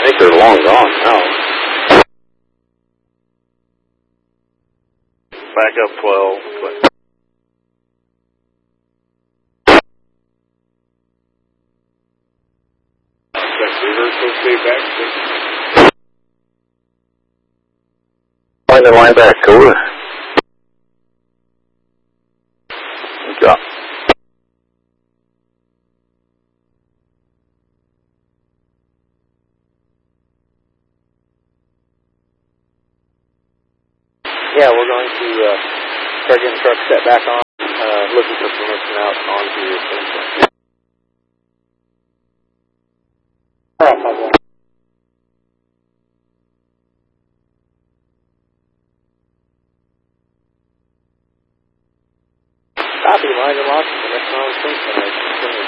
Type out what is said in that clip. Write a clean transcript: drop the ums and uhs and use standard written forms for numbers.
think they're long gone now. Back up 12. Reverse stay back. Find the line back, over. Good job. Yeah, we're going to start getting trucks set back on, looking for permission out onto the finish line.